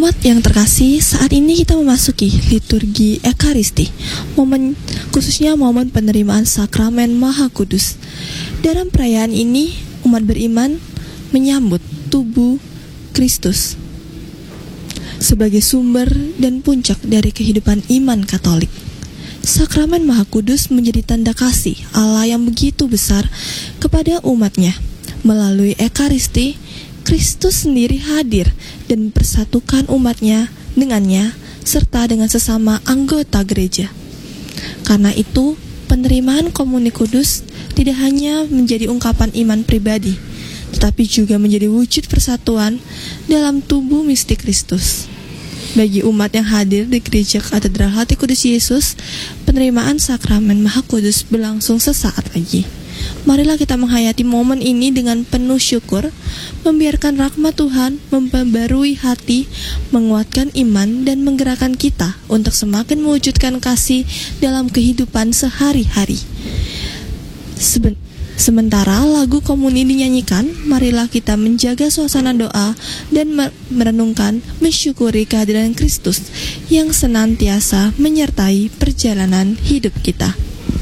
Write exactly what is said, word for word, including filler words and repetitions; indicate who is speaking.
Speaker 1: Umat yang terkasih, saat ini kita memasuki liturgi Ekaristi, momen khususnya momen penerimaan sakramen Maha Kudus. Dalam perayaan ini, umat beriman menyambut tubuh Kristus sebagai sumber dan puncak dari kehidupan iman Katolik. Sakramen Maha Kudus menjadi tanda kasih Allah yang begitu besar kepada umatnya. Melalui Ekaristi, Kristus sendiri hadir dan persatukan umatnya dengannya serta dengan sesama anggota gereja. Karena itu, penerimaan komuni kudus tidak hanya menjadi ungkapan iman pribadi, tetapi juga menjadi wujud persatuan dalam tubuh mistik Kristus. Bagi umat yang hadir di Gereja Katedral Hati Kudus Yesus, penerimaan sakramen Maha Kudus berlangsung sesaat lagi. Marilah kita menghayati momen ini dengan penuh syukur, membiarkan rahmat Tuhan memperbarui hati, menguatkan iman, dan menggerakkan kita untuk semakin mewujudkan kasih dalam kehidupan sehari-hari. Seben- Sementara lagu komuni dinyanyikan, marilah kita menjaga suasana doa dan merenungkan, mensyukuri kehadiran Kristus yang senantiasa menyertai perjalanan hidup kita.